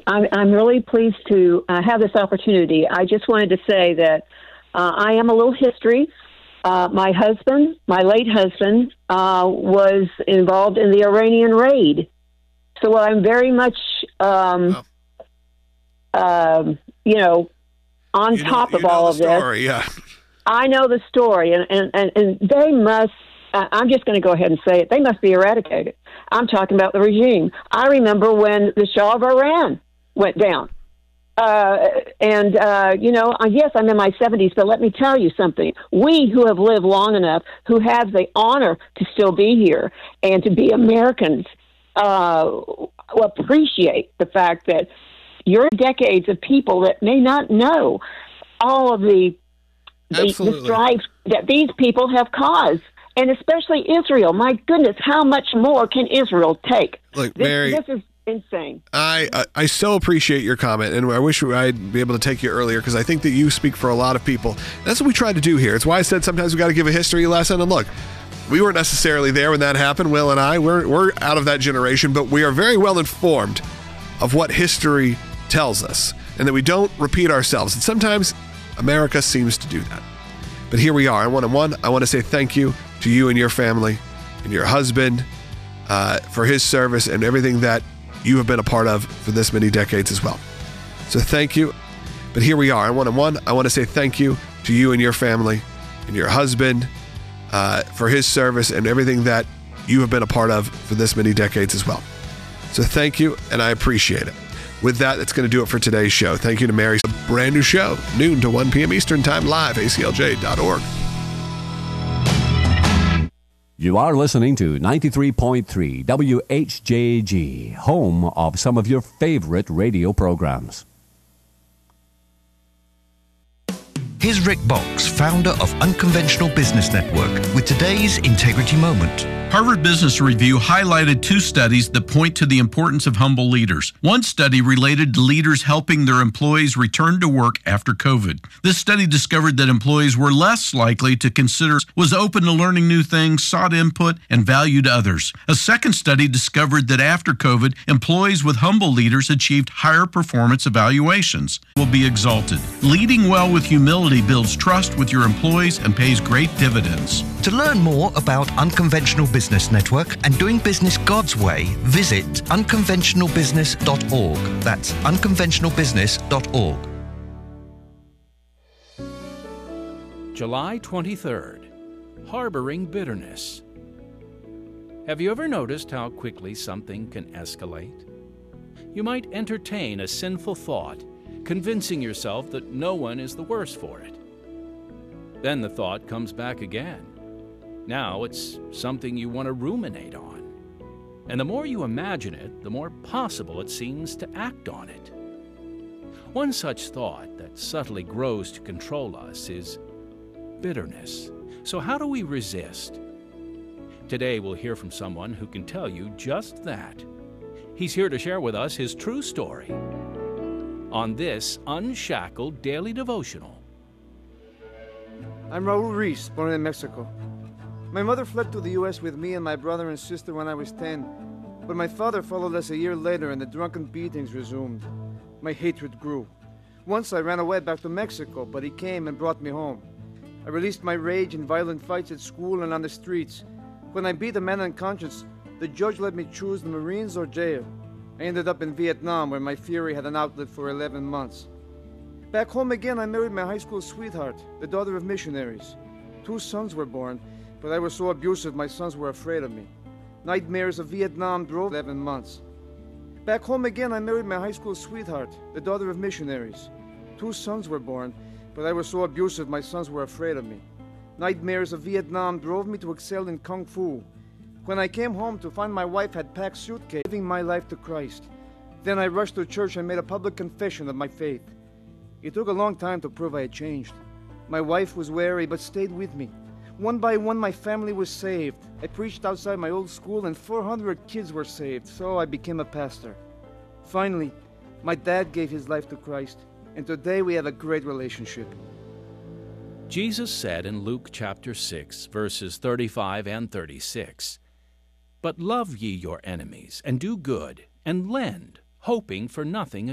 I'm really pleased to have this opportunity. I just wanted to say that I am a little history. My late husband, was involved in the Iranian raid. So I'm very much, on top of all of this. Yeah. I know the story, and they must. I'm just going to go ahead and say it. They must be eradicated. I'm talking about the regime. I remember when the Shah of Iran went down. Yes, I'm in my 70s, but let me tell you something. We who have lived long enough, who have the honor to still be here and to be Americans, appreciate the fact that you're decades of people that may not know all of the strife that these people have caused. And especially Israel. My goodness, how much more can Israel take? Look, Mary, this is insane. I so appreciate your comment, and I wish I'd be able to take you earlier, because I think that you speak for a lot of people. That's what we try to do here. It's why I said sometimes we got to give a history lesson. And look, we weren't necessarily there when that happened. Will and I, we're out of that generation, but we are very well informed of what history tells us, and that we don't repeat ourselves. And sometimes America seems to do that. But here we are. I want to say thank you to you and your family and your husband for his service and everything that you have been a part of for this many decades as well. So thank you. But here we are. I want to say thank you to you and your family and your husband for his service and everything that you have been a part of for this many decades as well. So thank you, and I appreciate it. With that, that's going to do it for today's show. Thank you to Mary. A brand new show, noon to 1 p.m. Eastern Time, live, aclj.org. You are listening to 93.3 WHJG, home of some of your favorite radio programs. Here's Rick Box, founder of Unconventional Business Network, with today's Integrity Moment. Harvard Business Review highlighted 2 studies that point to the importance of humble leaders. One study related to leaders helping their employees return to work after COVID. This study discovered that employees were less likely to consider, was open to learning new things, sought input, and valued others. A second study discovered that after COVID, employees with humble leaders achieved higher performance evaluations. Will be exalted. Leading well with humility builds trust with your employees and pays great dividends. To learn more about Unconventional Business Network and doing business God's way, visit unconventionalbusiness.org. That's unconventionalbusiness.org. July 23rd, Harboring Bitterness. Have you ever noticed how quickly something can escalate? You might entertain a sinful thought, convincing yourself that no one is the worse for it. Then the thought comes back again. Now it's something you want to ruminate on. And the more you imagine it, the more possible it seems to act on it. One such thought that subtly grows to control us is bitterness. So how do we resist? Today we'll hear from someone who can tell you just that. He's here to share with us his true story on this Unshackled Daily Devotional. I'm Raul Reese, born in Mexico. My mother fled to the U.S. with me and my brother and sister when I was 10, but my father followed us a year later and the drunken beatings resumed. My hatred grew. Once I ran away back to Mexico, but he came and brought me home. I released my rage in violent fights at school and on the streets. When I beat a man unconscious, the judge let me choose the Marines or jail. I ended up in Vietnam, where my fury had an outlet for 11 months. Back home again, I married my high school sweetheart, the daughter of missionaries. 2 sons were born, but I was so abusive my sons were afraid of me. Nightmares of Vietnam drove 11 months. Back home again, I married my high school sweetheart, the daughter of missionaries. 2 sons were born, but I was so abusive my sons were afraid of me. Nightmares of Vietnam drove me to excel in Kung Fu. When I came home to find my wife had packed suitcase, giving my life to Christ. Then I rushed to church and made a public confession of my faith. It took a long time to prove I had changed. My wife was wary but stayed with me. One by one, my family was saved. I preached outside my old school and 400 kids were saved, so I became a pastor. Finally, my dad gave his life to Christ, and today we have a great relationship. Jesus said in Luke chapter 6, verses 35 and 36, "But love ye your enemies, and do good, and lend, hoping for nothing